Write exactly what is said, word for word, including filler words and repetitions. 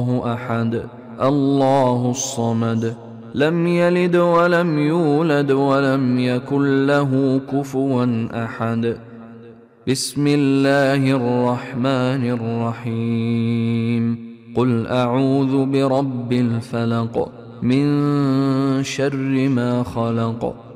أحد الله الصمد لم يلد ولم يولد ولم يكن له كفوا أحد. بسم الله الرحمن الرحيم. قل أعوذ برب الفلق من شر ما خلق